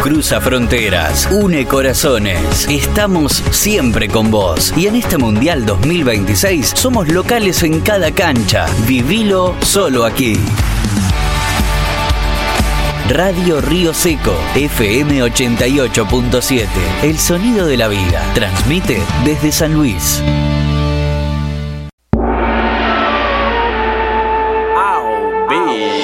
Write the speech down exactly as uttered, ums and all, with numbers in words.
cruza fronteras, une corazones. Estamos siempre con vos. Y en este Mundial dos mil veintiséis somos locales en cada cancha. Vivilo solo aquí. Radio Río Seco, F M ochenta y ocho punto siete. El sonido de la vida. Transmite desde San Luis.